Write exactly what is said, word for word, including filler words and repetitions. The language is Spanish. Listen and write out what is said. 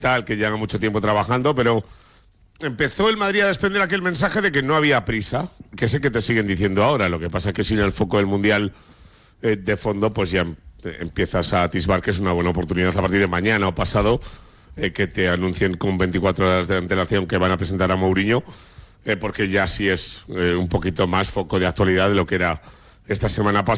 tal, que llevan mucho tiempo trabajando, pero empezó el Madrid a desprender aquel mensaje de que no había prisa, que sé que te siguen diciendo ahora. Lo que pasa es que sin el foco del Mundial eh, de fondo, pues ya empiezas a atisbar que es una buena oportunidad a partir de mañana o pasado, eh, que te anuncien con veinticuatro horas de antelación que van a presentar a Mourinho, eh, porque ya sí es eh, un poquito más foco de actualidad de lo que era esta semana pasada.